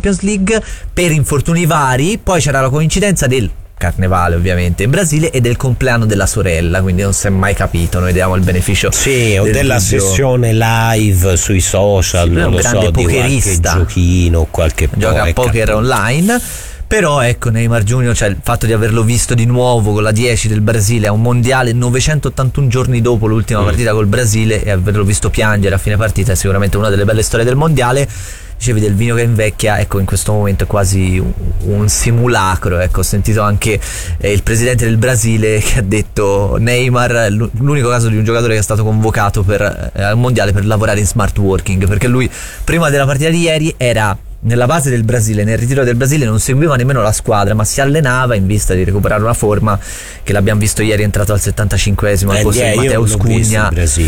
Champions League per infortuni vari. Poi c'era la coincidenza del carnevale ovviamente in Brasile e del compleanno della sorella, quindi non si è mai capito, noi diamo il beneficio o della sessione live sui social, sì, non lo so, di qualche giochino, gioca a poker online. Però ecco, Neymar Junior, cioè il fatto di averlo visto di nuovo con la 10 del Brasile a un mondiale 981 giorni dopo l'ultima partita col Brasile, e averlo visto piangere a fine partita è sicuramente una delle belle storie del mondiale. Dicevi del vino che invecchia, ecco, in questo momento è quasi un simulacro. Ecco, ho sentito anche il presidente del Brasile che ha detto Neymar l'unico caso di un giocatore che è stato convocato al mondiale per lavorare in smart working, perché lui prima della partita di ieri era nella base del Brasile, nel ritiro del Brasile, non seguiva nemmeno la squadra, ma si allenava in vista di recuperare una forma, che l'abbiamo visto ieri, è entrato al 75esimo al posto di Mateus Cugna.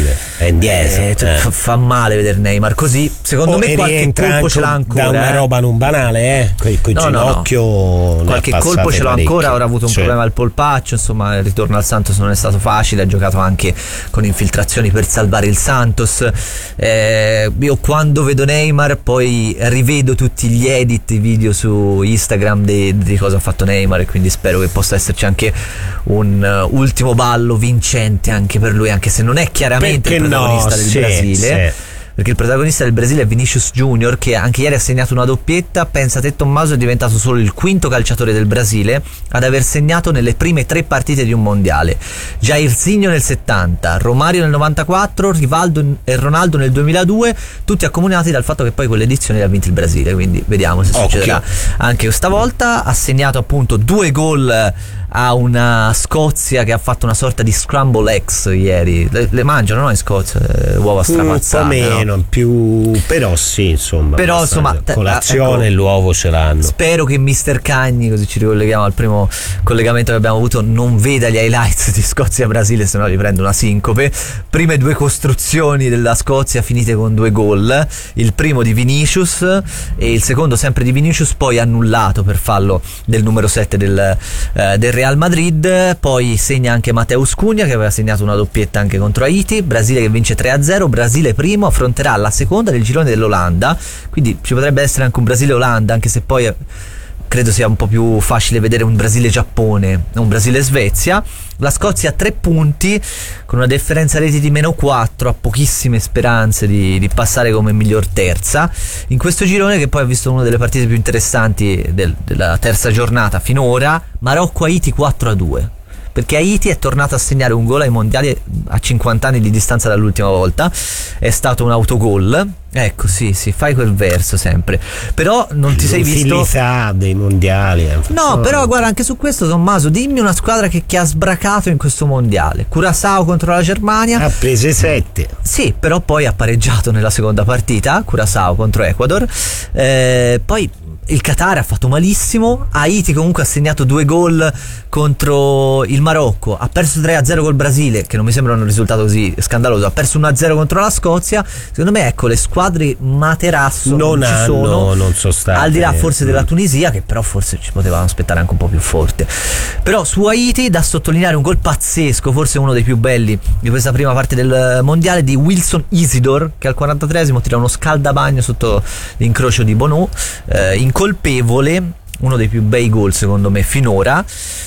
Fa male vedere Neymar così. Secondo me qualche colpo ce l'ha ancora, da una roba non banale, col ginocchio. Qualche colpo ce l'ha ancora. Ora ha avuto un problema al polpaccio, insomma il ritorno al Santos non è stato facile, ha giocato anche con infiltrazioni per salvare il Santos. Io quando vedo Neymar poi rivedo tutti gli edit, i video su Instagram di cosa ha fatto Neymar, e quindi spero che possa esserci anche un ultimo ballo vincente anche per lui, anche se non è chiaramente il protagonista del Brasile. Perché il protagonista del Brasile è Vinicius Junior, che anche ieri ha segnato una doppietta. Pensa te, Tommaso, è diventato solo il quinto calciatore del Brasile ad aver segnato nelle prime 3 partite di un mondiale. Jairzinho nel 70, Romario nel 94, Rivaldo e Ronaldo nel 2002, tutti accomunati dal fatto che poi quell'edizione l'ha vinto il Brasile, quindi vediamo se succederà anche questa volta. Ha segnato appunto 2 gol a una Scozia che ha fatto una sorta di scramble eggs ieri. Le mangiano, no, in Scozia, uova stramazzate, no? Più, però sì, insomma, colazione, l'uovo ce l'hanno. Spero che Mister Cagni, così ci ricolleghiamo al primo collegamento che abbiamo avuto, non veda gli highlights di Scozia-Brasile, se no gli prende una sincope. Prime 2 costruzioni della Scozia finite con 2 gol, il primo di Vinicius e il secondo sempre di Vinicius, poi annullato per fallo del numero 7 del Real Madrid. Poi segna anche Mateus Cugna, che aveva segnato una doppietta anche contro Haiti. Brasile che vince 3-0, Brasile primo, affronterà la seconda del girone dell'Olanda, quindi ci potrebbe essere anche un Brasile-Olanda, anche se poi credo sia un po' più facile vedere un Brasile-Giappone, un Brasile-Svezia. La Scozia ha 3 punti con una differenza reti di -4, ha pochissime speranze di passare come miglior terza in questo girone, che poi ha visto una delle partite più interessanti della terza giornata finora. Marocco-Haiti 4-2, perché Haiti è tornato a segnare un gol ai mondiali a 50 anni di distanza dall'ultima volta. È stato un autogol. Ecco, sì, fai quel verso sempre. Però non ti sei visto dei mondiali. No, però guarda, anche su questo, Tommaso, dimmi una squadra che ha sbracato in questo mondiale. Curaçao contro la Germania. Ha prese 7. Sì, però poi ha pareggiato nella seconda partita, Curaçao contro Ecuador. Poi il Qatar ha fatto malissimo. Haiti comunque ha segnato 2 gol contro il Marocco, ha perso 3-0 col Brasile, che non mi sembra un risultato così scandaloso, ha perso 1-0 contro la Scozia. Secondo me, ecco, le squadre materasso non sono state, al di là forse della Tunisia, che però forse ci potevamo aspettare anche un po' più forte. Però su Haiti da sottolineare un gol pazzesco, forse uno dei più belli di questa prima parte del mondiale, di Wilson Isidore, che al 43esimo tira uno scaldabagno sotto l'incrocio di Bonou, incolpevole, uno dei più bei gol secondo me finora.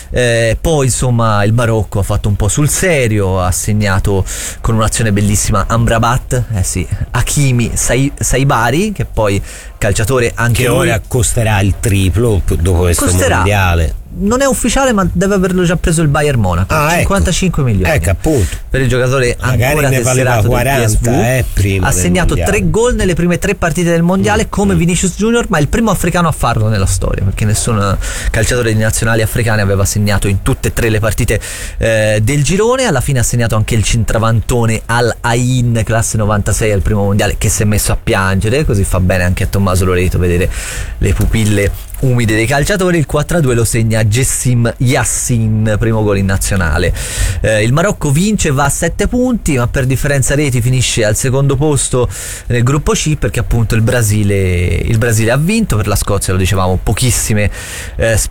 Poi insomma il Marocco ha fatto un po' sul serio, ha segnato con un'azione bellissima Amrabat, Hakimi Saibari, che poi calciatore anche che lui, ora costerà il triplo dopo questo mondiale. Non è ufficiale, ma deve averlo già preso il Bayern Monaco. 55 milioni. Ecco, appunto. Per il giocatore magari ancora ne valeva 40, prima ha segnato mondiale. 3 gol nelle prime 3 partite del mondiale come Vinicius Junior, ma è il primo africano a farlo nella storia, perché nessun calciatore di nazionali africane aveva segnato in tutte e 3 le partite del girone. Alla fine ha segnato anche il centravantone Al Ain, classe 96 al primo mondiale, che si è messo a piangere, così fa bene anche a Tommaso Loreto vedere le pupille umide dei calciatori. Il 4-2 lo segna Jessim Yassin, primo gol in nazionale. Il Marocco vince, va a 7 punti, ma per differenza reti finisce al secondo posto nel gruppo C, perché appunto il Brasile ha vinto. Per la Scozia, lo dicevamo, pochissime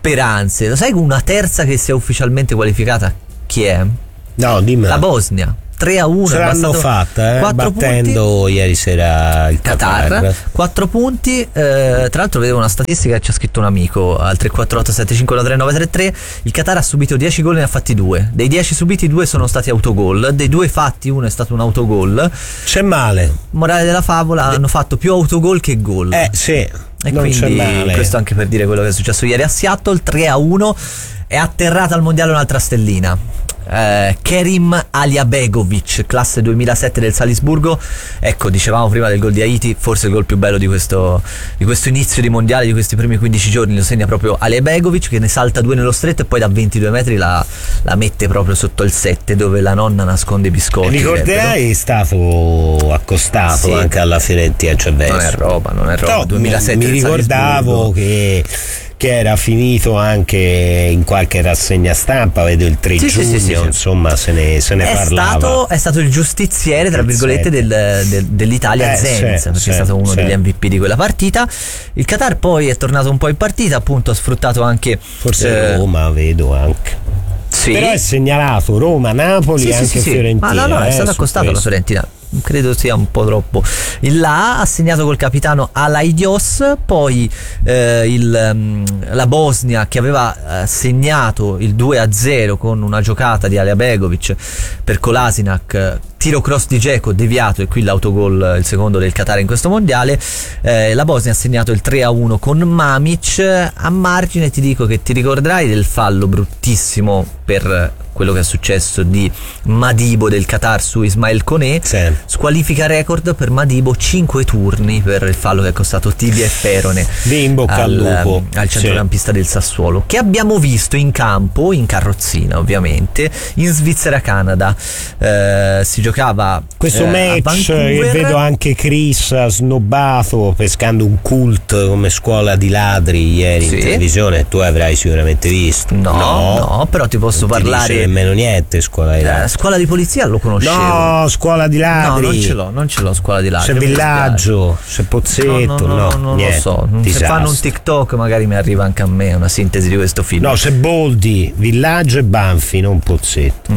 speranze. Lo sai, una terza che sia ufficialmente qualificata chi è? No, dimmi. La Bosnia. 3-1. Ce l'hanno fatta, battendo punti. Ieri sera il Qatar. 4 punti. Tra l'altro vedevo una statistica che ci ha scritto un amico al 348-751-3933. Il Qatar ha subito 10 gol e ne ha fatti 2. Dei 10 subiti 2 sono stati autogol. Dei 2 fatti uno è stato un autogol. C'è male. Morale della favola, hanno fatto più autogol che gol. Sì. E non quindi c'è male. Questo anche per dire quello che è successo ieri a Seattle. 3-1. È atterrata al mondiale un'altra stellina. Kerim Aliabegovic, classe 2007 del Salisburgo. Ecco, dicevamo prima del gol di Haiti, forse il gol più bello di questo inizio di mondiale, di questi primi 15 giorni, lo segna proprio Aliabegovic, che ne salta 2 nello stretto e poi da 22 metri la mette proprio sotto il 7, dove la nonna nasconde i biscotti. Ricorderai, è stato accostato anche alla Fiorentina, cioè non è roba. 2007 mi ricordavo che era finito anche in qualche rassegna stampa, vedo il 3 giugno, insomma se ne parlava. È stato il giustiziere, tra virgolette, dell'Italia Zenit, perché è stato uno degli MVP di quella partita. Il Qatar poi è tornato un po' in partita, appunto ha sfruttato anche Roma, vedo anche. Sì. Però è segnalato Roma, Napoli e anche Fiorentina. Ma no, è stato accostato alla Fiorentina. Credo sia un po' troppo. Il là ha segnato col capitano Alaidios. Poi la Bosnia, che aveva segnato il 2-0 con una giocata di Aliabegovic per Kolasinac, tiro cross di Dzeko deviato, e qui l'autogol, il secondo del Qatar in questo mondiale. La Bosnia ha segnato il 3-1 con Mamic. A margine ti dico che ti ricorderai del fallo bruttissimo per quello che è successo di Madibo del Qatar su Ismail Koné. Squalifica record per Madibo, 5 turni per il fallo che è costato tibia e perone al centrocampista del Sassuolo, che abbiamo visto in campo, in carrozzina ovviamente, in Svizzera-Canada. Si giocava questo match, e vedo anche Chris ha snobbato pescando un cult come Scuola di ladri ieri in televisione. Tu avrai sicuramente visto. No, però ti posso parlare nemmeno niente. Scuola di ladri. Scuola di polizia lo conoscevo. No, Scuola di ladri. No, non ce l'ho Scuola di ladri. C'è Villaggio, c'è Pozzetto. Non lo so. Se fanno un TikTok magari mi arriva anche a me una sintesi di questo film. No, c'è Boldi, Villaggio e Banfi, non Pozzetto.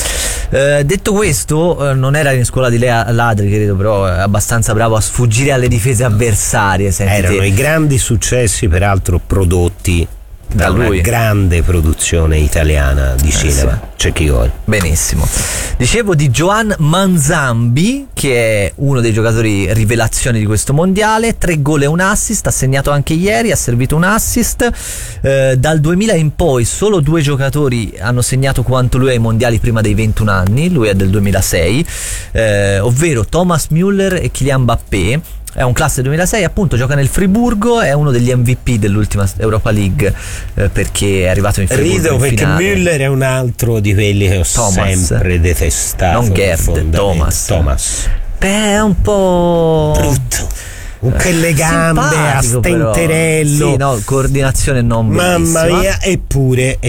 Detto questo, non era in Scuola di ladri, credo, però è abbastanza bravo a sfuggire alle difese avversarie. Erano i grandi successi, peraltro prodotti da una grande produzione italiana di cinema. C'è chi vuole. Benissimo. Dicevo di Joan Manzambi, che è uno dei giocatori rivelazioni di questo mondiale. 3 gol e un assist, ha segnato anche ieri, ha servito un assist. Dal 2000 in poi solo 2 giocatori hanno segnato quanto lui ai mondiali prima dei 21 anni. Lui è del 2006, ovvero Thomas Müller e Kylian Mbappé. È un classe 2006, appunto, gioca nel Friburgo, è uno degli MVP dell'ultima Europa League, perché è arrivato in Friburgo. Rido in perché finale. Müller è un altro di quelli che ho sempre detestato. Non Gerd, Thomas. Beh, è un po' brutto. Con le gambe a stenterello. Sì, no, coordinazione non bellissima. Mamma mia, eppure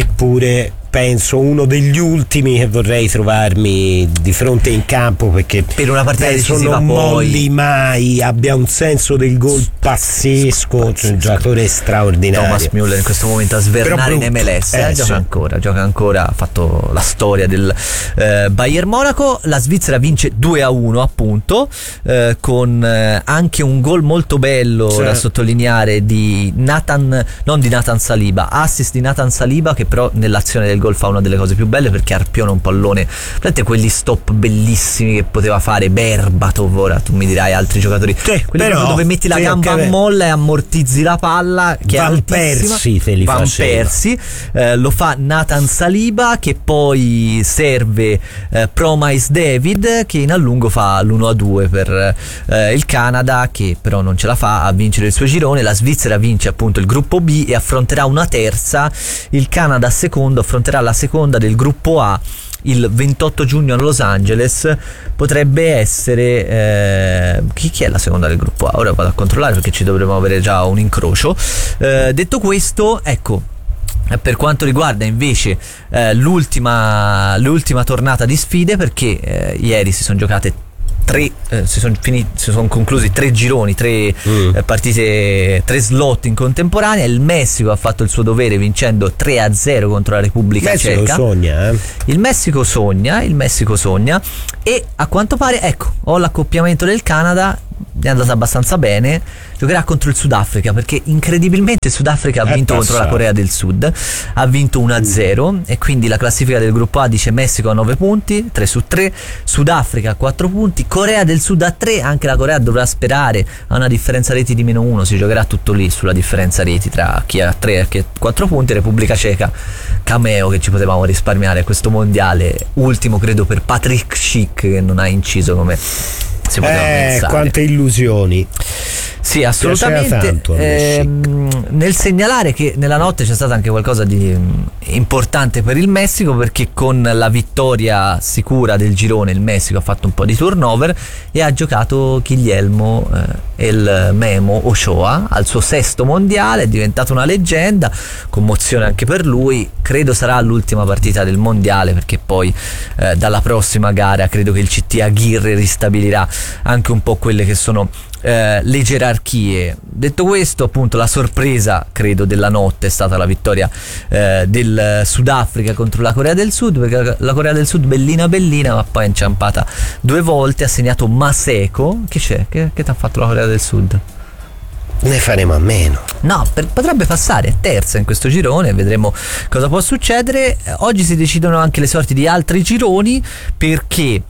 penso uno degli ultimi che vorrei trovarmi di fronte in campo, perché per una partita decisiva non molli mai, abbia un senso del gol pazzesco. Un giocatore straordinario. Thomas Müller in questo momento a svernare in MLS, gioca ancora, ha fatto la storia del Bayern Monaco. La Svizzera vince 2-1 appunto, con anche un gol molto bello da sottolineare di non di Nathan Saliba, assist di Nathan Saliba, che però nell'azione del gol fa una delle cose più belle, perché arpiona un pallone. Vedete quelli stop bellissimi che poteva fare Berbatov, ora tu mi dirai altri giocatori, quelli però, dove metti la gamba a molla e ammortizzi la palla, che Van Persie lo fa Nathan Saliba, che poi serve Promise David, che in allungo fa l'1-2 per il Canada, che però non ce la fa a vincere il suo girone. La Svizzera vince appunto il gruppo B e affronterà una terza. Il Canada secondo affronterà la seconda del gruppo A il 28 giugno a Los Angeles. Potrebbe essere chi è la seconda del gruppo A? Ora vado a controllare, perché ci dovremmo avere già un incrocio. Detto questo, ecco, per quanto riguarda invece l'ultima tornata di sfide, perché ieri si sono giocate si sono conclusi 3 gironi, 3 partite, 3 slot in contemporanea. Il Messico ha fatto il suo dovere vincendo 3-0 contro la Repubblica Ceca. Il Messico sogna e a quanto pare, ecco, ho l'accoppiamento del Canada, è andata abbastanza bene, giocherà contro il Sudafrica, perché incredibilmente il Sudafrica ha vinto contro la Corea del Sud, ha vinto 1-0 e quindi la classifica del gruppo A dice Messico a 9 punti, 3 su 3, Sudafrica a 4 punti, Corea del Sud a 3, anche la Corea dovrà sperare a una differenza reti di -1, si giocherà tutto lì sulla differenza reti tra chi ha 3 e chi ha 4 punti, Repubblica Ceca, cameo che ci potevamo risparmiare a questo mondiale, ultimo credo per Patrick Schick che non ha inciso come si poteva pensare. Quante illusioni. Sì, assolutamente. Nel segnalare che nella notte c'è stato anche qualcosa di importante per il Messico, perché con la vittoria sicura del girone il Messico ha fatto un po' di turnover e ha giocato Guillermo El Memo Ochoa al suo 6º mondiale, è diventato una leggenda, commozione anche per lui, credo sarà l'ultima partita del mondiale, perché poi dalla prossima gara credo che il CT Aguirre ristabilirà anche un po' quelle che sono le gerarchie. Detto questo, appunto, la sorpresa credo della notte è stata la vittoria del Sudafrica contro la Corea del Sud, perché la Corea del Sud bellina ma poi è inciampata 2 volte, ha segnato Maseko. Che c'è? Che ti ha fatto la Corea del Sud? Ne faremo a meno. No, potrebbe passare terza in questo girone, vedremo cosa può succedere. Oggi si decidono anche le sorti di altri gironi, perché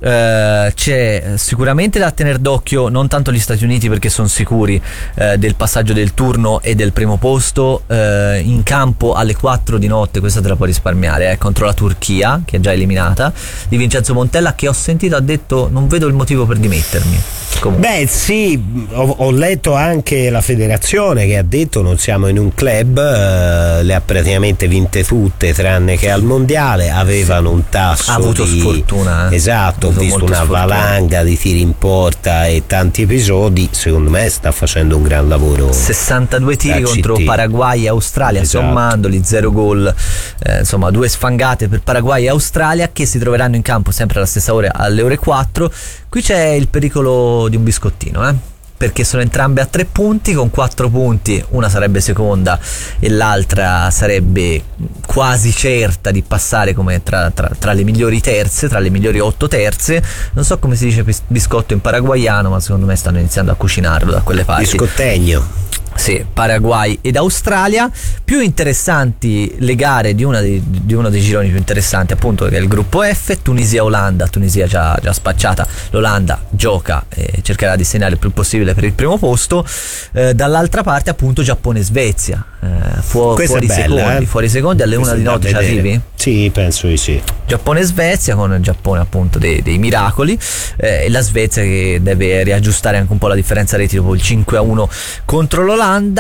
c'è sicuramente da tenere d'occhio non tanto gli Stati Uniti, perché sono sicuri del passaggio del turno e del primo posto, in campo alle 4 di notte, questa te la puoi risparmiare, contro la Turchia, che è già eliminata, di Vincenzo Montella, che ho sentito ha detto non vedo il motivo per dimettermi. Comunque. Beh sì, ho letto anche la federazione che ha detto non siamo in un club, le ha praticamente vinte tutte tranne che al mondiale, avevano un tasso ha avuto sfortuna, esatto, ho visto una valanga di tiri in porta e tanti episodi, secondo me sta facendo un gran lavoro. 62 tiri contro Paraguay e Australia, esatto. Sommandoli 0 gol, insomma 2 sfangate per Paraguay e Australia, che si troveranno in campo sempre alla stessa ora, alle ore 4. Qui c'è il pericolo di un biscottino, perché sono entrambe a 3 punti, con 4 punti una sarebbe seconda e l'altra sarebbe quasi certa di passare come tra le migliori terze, tra le migliori 8 terze. Non so come si dice biscotto in paraguaiano, ma secondo me stanno iniziando a cucinarlo da quelle parti. Biscottegno. Sì, Paraguay ed Australia. Più interessanti le gare di uno dei gironi più interessanti, appunto, che è il gruppo F, Tunisia-Olanda. Tunisia già spacciata, l'Olanda gioca e cercherà di segnare il più possibile per il primo posto. Dall'altra parte, appunto, Giappone-Svezia, fuori secondi alle 1 di notte. Ci arrivi? Sì, penso di sì. Giappone-Svezia, con il Giappone appunto dei miracoli, e la Svezia che deve riaggiustare anche un po' la differenza reti dopo il 5-1 contro l'Olanda,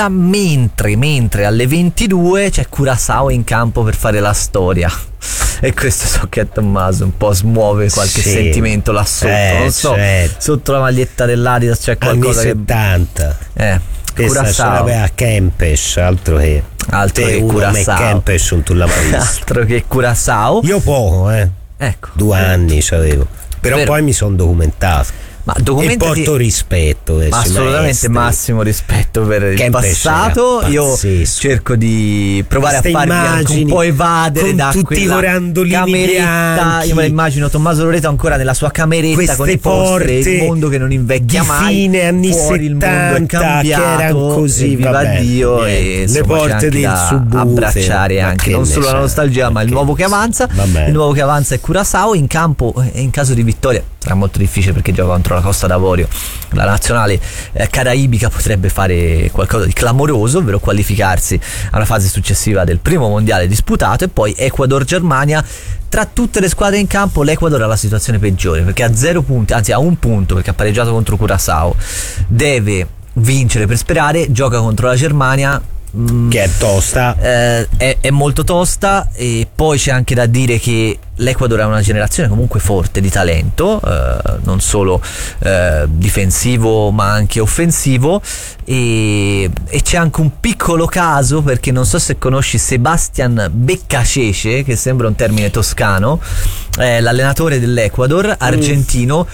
mentre alle 22 c'è Curaçao in campo per fare la storia. E questo so che a Tommaso un po' smuove qualche sentimento là sotto, non so, certo. Sotto la maglietta dell'Adidas c'è qualcosa anni 70. Curaçao sarebbe a Kempes, altro che Curaçao, Kempes non tu la mai visto. Altro che Curaçao. Io poco, ecco, 2 anni c'avevo, però poi mi sono documentato. Ma e porto rispetto, assolutamente massimo rispetto per il passato. Io cerco di provare a farmi anche un po' evadere da tutti cameretta. Io me la immagino Tommaso Loreto ancora nella sua cameretta, queste con le porte, il mondo che non invecchia mai, fine anni fuori 70 il mondo è cambiato, che erano così, viva Dio, e le porte del subwoofer, abbracciare anche non solo la nostalgia ma il nuovo che avanza. Il nuovo che avanza è Curaçao in campo, e in caso di vittoria sarà molto difficile perché gioca contro la Costa d'Avorio. La nazionale caraibica potrebbe fare qualcosa di clamoroso, ovvero qualificarsi alla fase successiva del primo mondiale disputato, e poi Ecuador-Germania. Tra tutte le squadre in campo l'Ecuador ha la situazione peggiore, perché ha 0 punti, anzi ha 1 punto perché ha pareggiato contro Curaçao, deve vincere per sperare, gioca contro la Germania che è tosta, è molto tosta. E poi c'è anche da dire che l'Ecuador ha una generazione comunque forte di talento, non solo difensivo ma anche offensivo, e c'è anche un piccolo caso, perché non so se conosci Sebastián Beccacece, che sembra un termine toscano, l'allenatore dell'Ecuador argentino.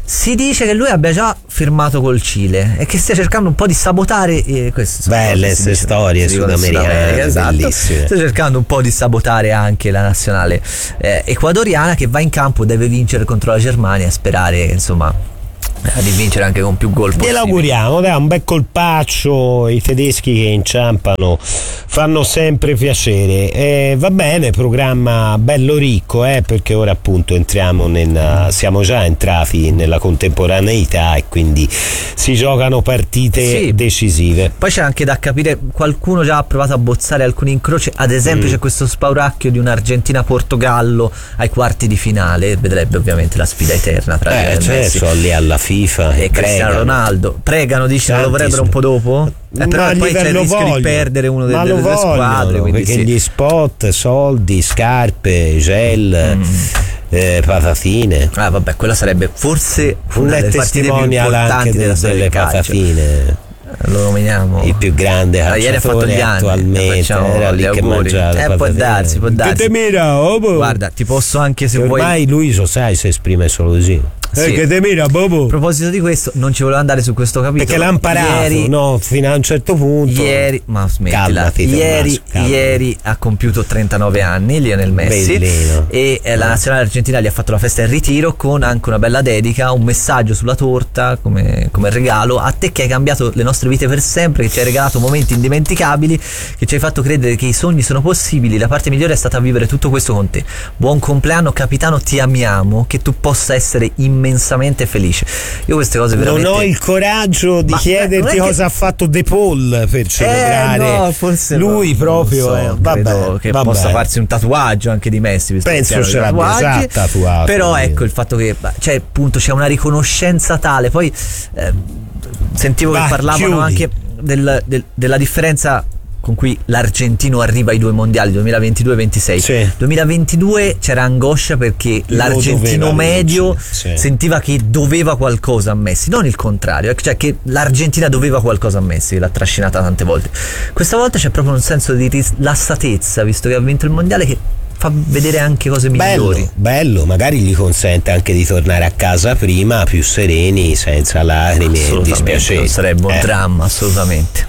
Si dice che lui abbia già firmato col Cile e che stia cercando un po' di sabotare belle queste storie sudamericane, esatto. Bellissime. Sta cercando un po' di sabotare anche la nazionale ecuadoriana, che va in campo, deve vincere contro la Germania, sperare insomma di vincere anche con più gol possibili. Gliel'auguriamo, dai, un bel colpaccio. I tedeschi che inciampano fanno sempre piacere. Va bene, programma bello ricco, perché ora appunto siamo già entrati nella contemporaneità e quindi si giocano partite decisive. Poi c'è anche da capire, qualcuno già ha provato a bozzare alcuni incroci, ad esempio c'è questo spauracchio di un'Argentina-Portogallo ai quarti di finale, vedrebbe ovviamente la sfida eterna tra Messi lì alla FIFA e Cristiano Ronaldo. Pregano, dice, lo vorrebbero un po' dopo? Però poi c'è il rischio di perdere uno delle squadre, perché gli spot, soldi, scarpe, gel, patatine. Vabbè, quella sarebbe forse una delle partite più importanti della storia del calcio. Patatine. Lo nominiamo il più grande ieri ha fatto gli anni, attualmente, era lì che mangiava può darsi. Che mira, guarda, ti posso anche, se vuoi, ormai lui sai, si esprime solo così. Che te mira, bobo. A proposito di questo, non ci volevo andare su questo capitolo perché l'ha imparato fino a un certo punto. Ma smettila. Ieri ha compiuto 39 anni Lionel Messi. Bellino. E la nazionale argentina gli ha fatto la festa in ritiro con anche una bella dedica, un messaggio sulla torta come regalo a te che hai cambiato le nostre vite per sempre, che ci hai regalato momenti indimenticabili, che ci hai fatto credere che i sogni sono possibili. La parte migliore è stata vivere tutto questo con te. Buon compleanno capitano, ti amiamo, che tu possa essere immensamente felice. Io queste cose veramente non ho il coraggio di chiederti cosa ha fatto De Paul per celebrare forse lui proprio. Credo che possa farsi un tatuaggio anche di Messi, penso ce l'abbia già tatuato, però ecco il fatto che appunto c'è una riconoscenza tale. Poi sentivo che parlavano anche della differenza con cui l'argentino arriva ai 2 mondiali 2022-26. Sì. 2022 c'era angoscia perché l'argentino medio sentiva che doveva qualcosa a Messi, non il contrario, cioè che l'Argentina doveva qualcosa a Messi, che l'ha trascinata tante volte. Questa volta c'è proprio un senso di rilassatezza, visto che ha vinto il mondiale, che fa vedere anche cose migliori. Bello, magari gli consente anche di tornare a casa prima più sereni, senza lacrime e dispiacere. Sarebbe un dramma, assolutamente.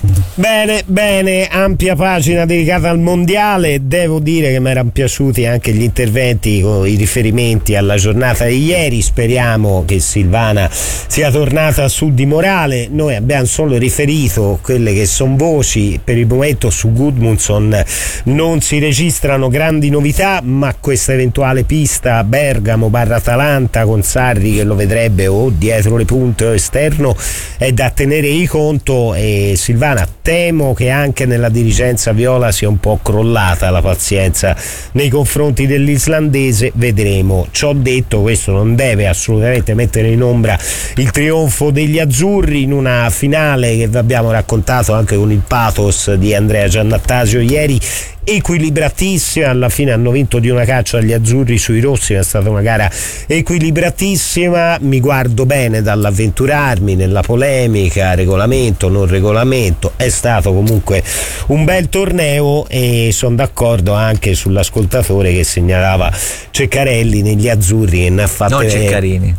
Bene, ampia pagina dedicata al mondiale. Devo dire che mi erano piaciuti anche gli interventi con i riferimenti alla giornata di ieri. Speriamo che Silvana sia tornata su di morale. Noi abbiamo solo riferito quelle che sono voci. Per il momento su Gudmundsson non si registrano grandi novità, ma questa eventuale pista Bergamo/Atalanta con Sarri che lo vedrebbe o dietro le punte o esterno è da tenere in conto. E Silvana, temo che anche nella dirigenza viola sia un po' crollata la pazienza nei confronti dell'islandese. Vedremo. Ciò detto, questo non deve assolutamente mettere in ombra il trionfo degli azzurri in una finale che vi abbiamo raccontato anche con il pathos di Andrea Giannattasio ieri, equilibratissima. Alla fine hanno vinto di una caccia gli azzurri sui rossi, è stata una gara equilibratissima. Mi guardo bene dall'avventurarmi nella polemica regolamento non regolamento, è stato comunque un bel torneo e sono d'accordo anche sull'ascoltatore che segnalava Ceccarelli negli azzurri, che ne ha fatte no Ceccarini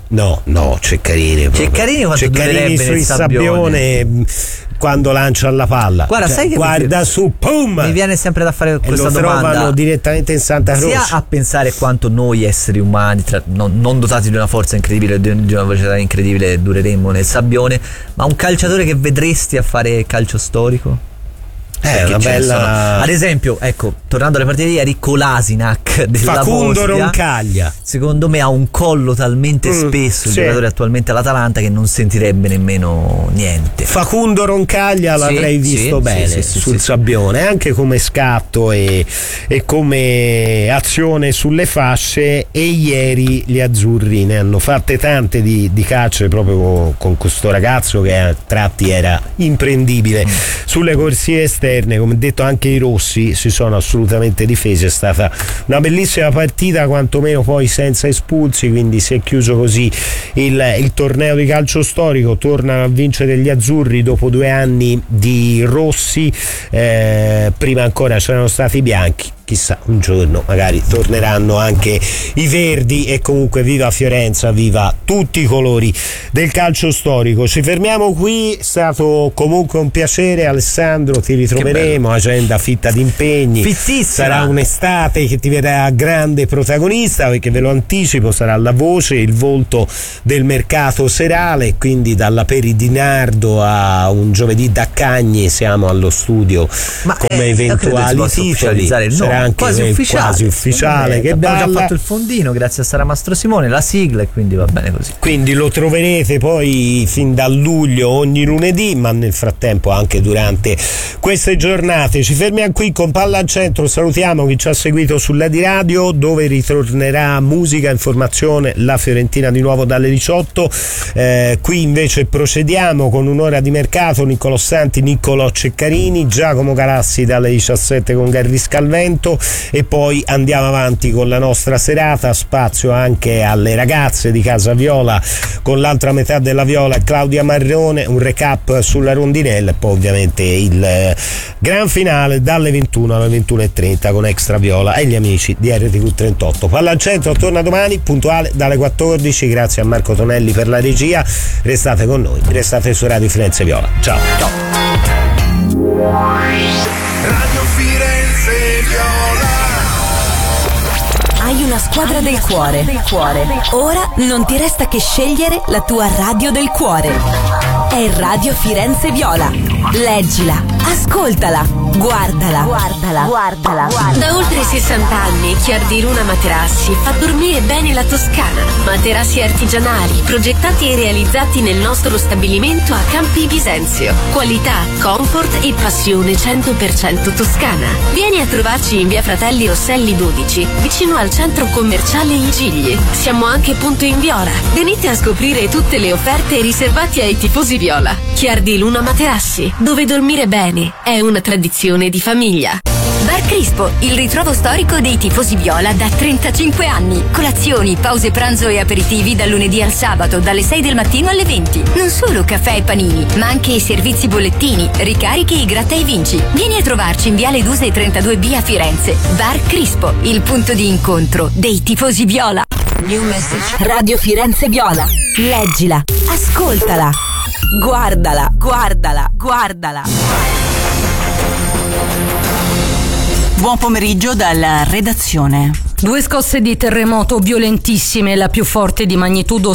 Ceccarini sui sabbione quando lancia la palla. Guarda, sai che guarda su, pum! Mi viene sempre da fare questa domanda. Lo trovano direttamente in Santa Croce. Sia a pensare quanto noi esseri umani, non dotati di una forza incredibile, di una velocità incredibile, dureremmo nel sabbione, ma un calciatore che vedresti a fare calcio storico? Una bella. Ad esempio, ecco, tornando alle partite di ieri, Kolasinac della Facundo Bosnia, Roncaglia, secondo me ha un collo talmente spesso, il giocatore attualmente all'Atalanta, che non sentirebbe nemmeno niente. Facundo Roncaglia l'avrei visto bene sul sabbione, anche come scatto e come azione sulle fasce. E ieri gli azzurri ne hanno fatte tante di cacce proprio con questo ragazzo che a tratti era imprendibile sulle corsie esterne. Come detto, anche i rossi si sono assolutamente difesi. È stata una bellissima partita, quantomeno poi senza espulsi, quindi si è chiuso così il torneo di calcio storico. Tornano a vincere gli azzurri dopo 2 anni di rossi, prima ancora c'erano stati i bianchi. chissà, un giorno magari torneranno anche i verdi. E comunque viva Fiorenza, viva tutti i colori del calcio storico. Ci fermiamo qui, è stato comunque un piacere, Alessandro, ti ritroveremo, agenda fitta di impegni, fittissima. Sarà un'estate che ti vedrà grande protagonista, perché ve lo anticipo, sarà la voce, il volto del mercato serale, quindi dalla Peri di Nardo a un giovedì da Cagni siamo allo studio come eventuali titoli. Sarà anche quasi ufficiale. Che abbiamo già fatto il fondino grazie a Sara Mastro Simone, la sigla, e quindi va bene così. Quindi lo troverete poi fin da luglio ogni lunedì, ma nel frattempo anche durante queste giornate. Ci fermiamo qui con Palla al Centro, salutiamo chi ci ha seguito sulla di radio, dove ritornerà musica, informazione, la Fiorentina di nuovo dalle 18. Qui invece procediamo con un'ora di mercato, Niccolò Santi, Niccolò Ceccarini, Giacomo Galassi dalle 17 con Gary Scalvento, e poi andiamo avanti con la nostra serata, spazio anche alle ragazze di Casa Viola con l'altra metà della Viola, Claudia Marrone, un recap sulla rondinella, e poi ovviamente il gran finale dalle 21 alle 21:30 con Extra Viola e gli amici di RTV 38. Palla al Centro torna domani puntuale dalle 14. Grazie a Marco Tonelli per la regia, restate con noi, restate su Radio Firenze Viola. Ciao. Radio Firenze Viola. Hai una squadra del cuore. Ora non ti resta che scegliere la tua radio del cuore. È Radio Firenze Viola. Leggila, ascoltala, guardala. Da oltre 60 anni Chiardi Luna Materassi fa dormire bene la Toscana. Materassi artigianali progettati e realizzati nel nostro stabilimento a Campi Bisenzio. Qualità, comfort e passione 100% toscana. Vieni a trovarci in via Fratelli Rosselli 12, vicino al centro commerciale Il Gigli. Siamo anche punto in Viola. Venite a scoprire tutte le offerte riservate ai tifosi viola. Chiardi Luna Materassi, dove dormire bene è una tradizione di famiglia. Bar Crispo, il ritrovo storico dei tifosi viola da 35 anni. Colazioni, pause pranzo e aperitivi dal lunedì al sabato, dalle 6 del mattino alle 20. Non solo caffè e panini, ma anche i servizi bollettini, ricarichi e gratta e vinci. Vieni a trovarci in Viale Duse 32B a Firenze. Bar Crispo, il punto di incontro dei tifosi viola. New message. Radio Firenze Viola. Leggila, ascoltala, guardala. Buon pomeriggio dalla redazione. 2 scosse di terremoto violentissime, la più forte di magnitudo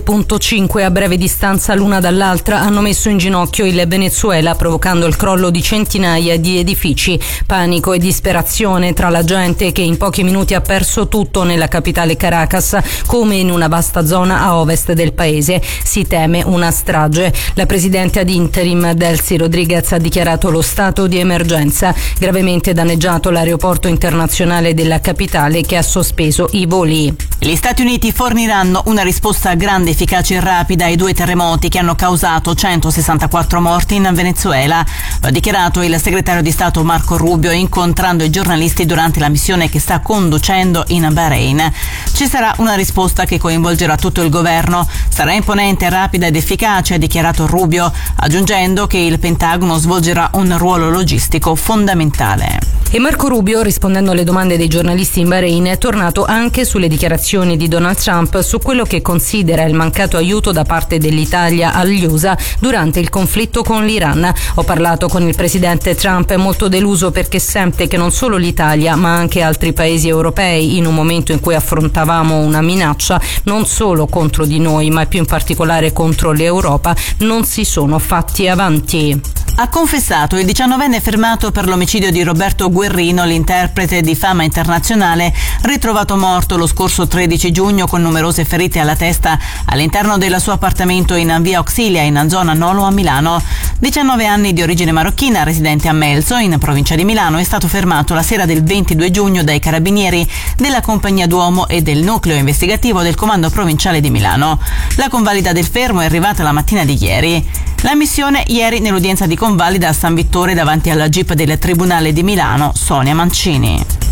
7.5 a breve distanza l'una dall'altra, hanno messo in ginocchio il Venezuela, provocando il crollo di centinaia di edifici. Panico e disperazione tra la gente che in pochi minuti ha perso tutto nella capitale Caracas, come in una vasta zona a ovest del paese. Si teme una strage. La presidente ad interim Delcy Rodriguez ha dichiarato lo stato di emergenza. Gravemente danneggiato l'aeroporto internazionale della capitale, che ha sospeso i voli. Gli Stati Uniti forniranno una risposta grande, efficace e rapida ai 2 terremoti che hanno causato 164 morti in Venezuela. Lo ha dichiarato il segretario di Stato Marco Rubio incontrando i giornalisti durante la missione che sta conducendo in Bahrain. Ci sarà una risposta che coinvolgerà tutto il governo. Sarà imponente, rapida ed efficace, ha dichiarato Rubio, aggiungendo che il Pentagono svolgerà un ruolo logistico fondamentale. E Marco Rubio, rispondendo alle domande dei giornalisti in Bahrain, è tornato anche sulle dichiarazioni di Donald Trump su quello che considera il mancato aiuto da parte dell'Italia agli USA durante il conflitto con l'Iran. Ho parlato con il presidente Trump, è molto deluso perché sente che non solo l'Italia ma anche altri paesi europei, in un momento in cui affrontavamo una minaccia non solo contro di noi ma più in particolare contro l'Europa, non si sono fatti avanti. Ha confessato il 19enne fermato per l'omicidio di Roberto Guerrino, l'interprete di fama internazionale, ritrovato morto lo scorso 13 giugno con numerose ferite alla testa all'interno del suo appartamento in via Auxilia, in zona Nolo a Milano. 19 anni, di origine marocchina, residente a Melzo, in provincia di Milano, è stato fermato la sera del 22 giugno dai carabinieri della Compagnia Duomo e del nucleo investigativo del Comando Provinciale di Milano. La convalida del fermo è arrivata la mattina di ieri. La missione ieri nell'udienza di convalida a San Vittore davanti alla GIP del Tribunale di Milano, Sonia Mancini.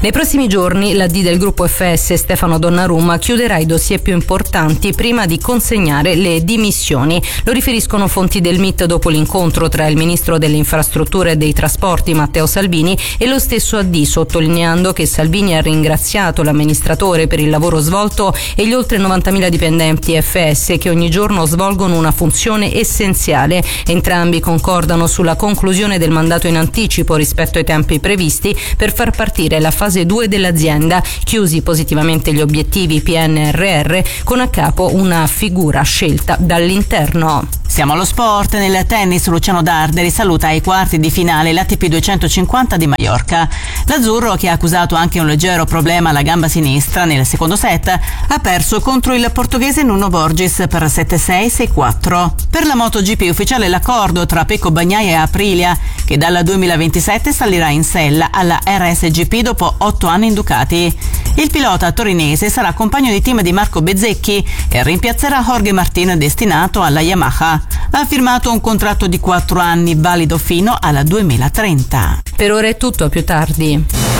Nei prossimi giorni la D del gruppo FS, Stefano Donnarumma, chiuderà i dossier più importanti prima di consegnare le dimissioni. Lo riferiscono fonti del MIT dopo l'incontro tra il ministro delle infrastrutture e dei trasporti Matteo Salvini e lo stesso AD, sottolineando che Salvini ha ringraziato l'amministratore per il lavoro svolto e gli oltre 90.000 dipendenti FS che ogni giorno svolgono una funzione essenziale. Entrambi concordano sulla conclusione del mandato in anticipo rispetto ai tempi previsti per far partire la fase 2 dell'azienda, chiusi positivamente gli obiettivi PNRR con a capo una figura scelta dall'interno. Siamo allo sport. Nel tennis Luciano Darderi saluta ai quarti di finale l'ATP 250 di Maiorca. L'azzurro, che ha accusato anche un leggero problema alla gamba sinistra nel secondo set, ha perso contro il portoghese Nuno Borges per 7-6, 6-4. Per la MotoGP ufficiale l'accordo tra Pecco Bagnaia e Aprilia, che dal 2027 salirà in sella alla RSGP dopo 8 anni in Ducati. Il pilota torinese sarà compagno di team di Marco Bezzecchi e rimpiazzerà Jorge Martin, destinato alla Yamaha. Ha firmato un contratto di 4 anni valido fino al 2030. Per ora è tutto, a più tardi.